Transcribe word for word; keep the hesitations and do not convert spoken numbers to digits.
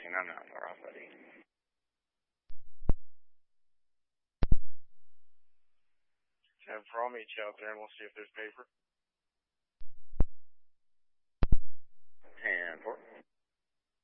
sixteen, I'm not far off, buddy. ten four, I'll meet you out there and we'll see if there's paper.